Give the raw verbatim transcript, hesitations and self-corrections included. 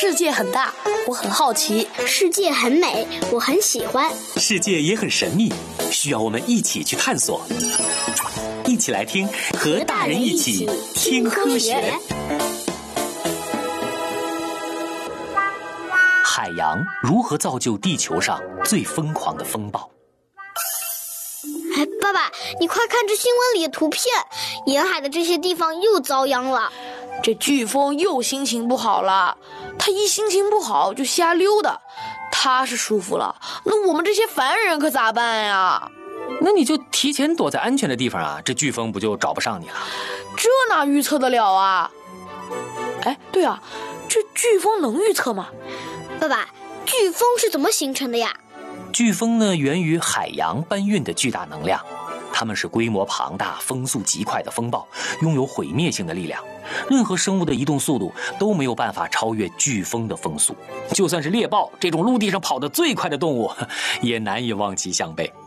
世界很大，我很好奇； 世界很美，我很喜欢； 世界也很神秘，需要我们一起去探索。一起来听，和大人一起听科学。海洋如何造就地球上最疯狂的风暴？ 哎，爸爸，你快看这新闻里的图片，沿海的这些地方又遭殃了。 这飓风又心情不好了，他一心情不好就瞎溜达，他是舒服了，那我们这些凡人可咋办呀？ 那你就提前躲在安全的地方啊，这飓风不就找不上你了？ 这哪预测得了啊？哎，对啊，这飓风能预测吗？ 爸爸，飓风是怎么形成的呀？ 飓风呢，源于海洋搬运的巨大能量，它们是规模庞大、风速极快的风暴，拥有毁灭性的力量。任何生物的移动速度都没有办法超越飓风的风速，就算是猎豹这种陆地上跑得最快的动物，也难以望其项背。